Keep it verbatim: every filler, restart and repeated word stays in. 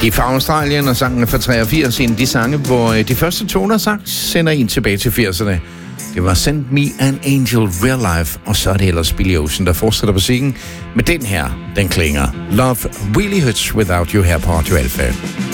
De er fra Australien, og sangen er fra treogfirs, en af de sange, hvor de første toner sagt sender en tilbage til firserne. Det var Send Me an Angel Real Life, og så er det ellers Billy Ocean, der fortsætter på scenen med den her, den klinger. Love Really Hurts Without You her på Radio Alpha.